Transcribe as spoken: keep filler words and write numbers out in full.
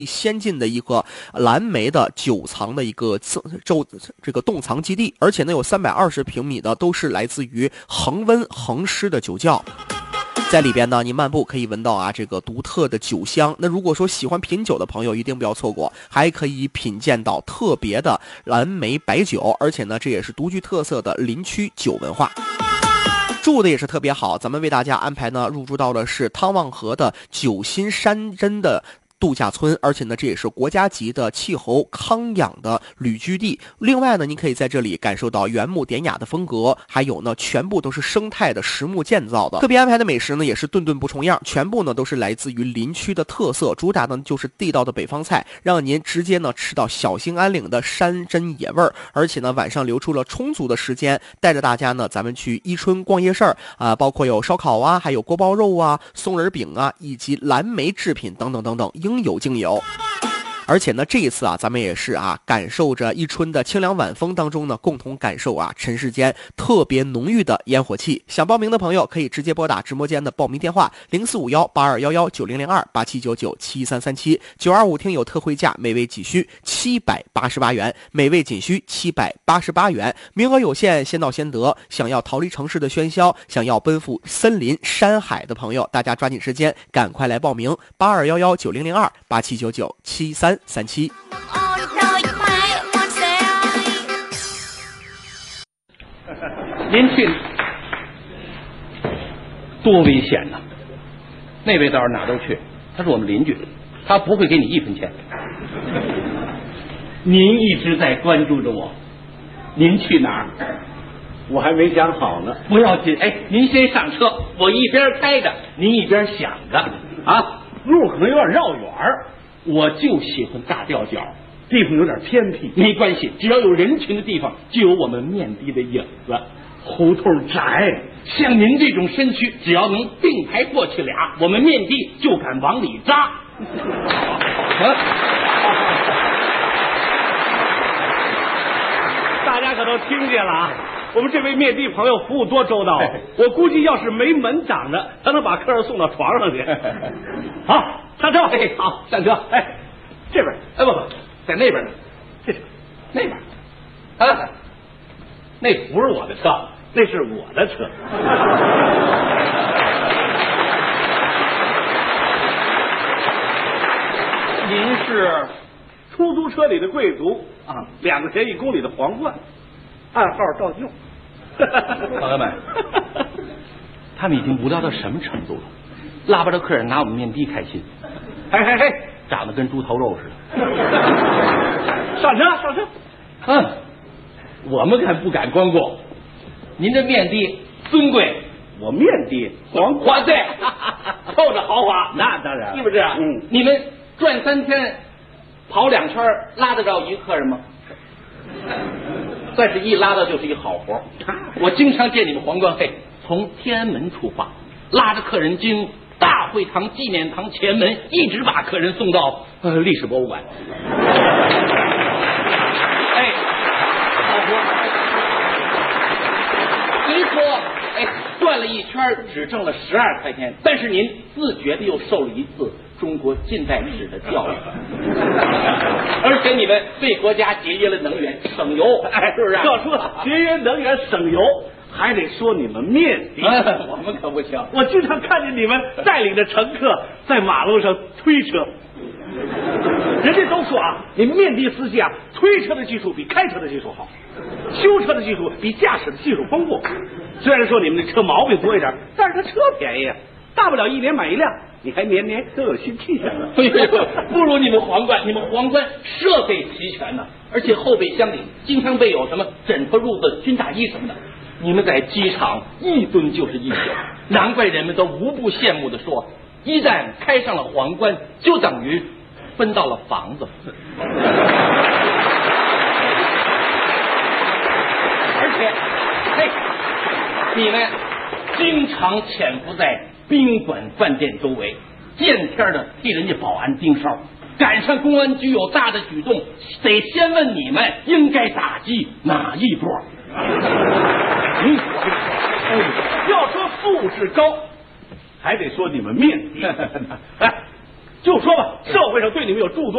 先进的一个蓝莓的酒藏的一个周这个冻藏基地，而且呢有三百二十平米的都是来自于恒温恒湿的酒窖。在里边呢，你漫步可以闻到啊这个独特的酒香。那如果说喜欢品酒的朋友，一定不要错过，还可以品鉴到特别的蓝莓白酒，而且呢，这也是独具特色的林区酒文化。住的也是特别好，咱们为大家安排呢入住到的是汤旺河的九心山珍的度假村，而且呢，这也是国家级的气候康养的旅居地。另外呢，您可以在这里感受到原木典雅的风格，还有呢，全部都是生态的实木建造的。特别安排的美食呢，也是顿顿不重样，全部呢都是来自于林区的特色，主打呢就是地道的北方菜，让您直接呢吃到小兴安岭的山珍野味儿。而且呢，晚上留出了充足的时间，带着大家呢，咱们去伊春逛夜市儿啊，包括有烧烤啊，还有锅包肉啊、松仁饼啊，以及蓝莓制品等等等等。应有尽有。而且呢，这一次啊，咱们也是啊，感受着一春的清凉晚风当中呢，共同感受啊尘世间特别浓郁的烟火气。想报名的朋友可以直接拨打直播间的报名电话零四五幺八二幺幺九零零二八七九九七三三七九二五听友特惠价，每位仅需七百八十八元，每位仅需七百八十八元，名额有限，先到先得。想要逃离城市的喧嚣，想要奔赴森林山海的朋友，大家抓紧时间，赶快来报名八二幺幺九零零二八七九九七三三七。 您去多危险呐！那位倒是哪都去，他是我们邻居，他不会给你一分钱。 您一直在关注着我，您去哪儿？我还没想好呢。 不要紧，哎，您先上车，我一边开着，您一边想着啊。 路可能有点绕远儿， 我就喜欢大吊脚， 地方有点偏僻。 没关系，只要有人群的地方，就有我们面的的影子。 胡同窄， 像您这种身躯，只要能并排过去俩，我们面的就敢往里扎。啊、 大家可都听见了啊！我们这位面的朋友服务多周到，我估计要是没门掌的，他能把客人送到床上去。好，上车。 哎，好，上车。 哎，这边， 哎不不，在那边呢。 这是那边。啊，那不是我的车， 那是我的车。您是出租车里的贵族啊，两个钱一公里的皇冠，暗号照旧。 朋友们，他们已经无聊到什么程度了？拉巴着客人拿我们面的开心， 嘿嘿嘿， 长得跟猪头肉似的。 上车，上车。 嗯，我们可不敢光顾。您这面的尊贵， 我面的皇华对，透着豪华， 那当然， 是不是？ 嗯， 你们转三天，跑两圈，拉得着一个客人吗？但是一拉到就是一好活。我经常见你们皇冠会从天安门出发，拉着客人经大会堂、纪念堂前门，一直把客人送到呃历史博物馆。哎，好活。虽说哎转了一圈只挣了十二块钱，但是您自觉的又受了一次中国近代史的教育，而且你们为国家节约了能源，省油，哎，是不是？ 要说节约能源省油，还得说你们面的， 嗯、我们可不行。 我经常看见你们带领着乘客在马路上推车，人家都说啊，你们面的司机啊，推车的技术比开车的技术好，修车的技术比驾驶的技术丰富。虽然说你们的车毛病多一点，但是它车便宜啊，大不了一年买一辆，你还年年都有新气象呢。 不如你们皇冠，你们皇冠设备齐全呢，而且后备箱里经常备有什么枕头、褥子、军大衣什么的。你们在机场一蹲就是一宿，难怪人们都无不羡慕的说，一旦开上了皇冠，就等于分到了房子。而且，嘿，你们经常潜伏在宾馆、饭店周围，见天的替人家保安盯梢，赶上公安局有大的举动，得先问你们应该打击哪一波。 嗯，要说素质高，还得说你们面的。哎， 就说吧，社会上对你们有诸多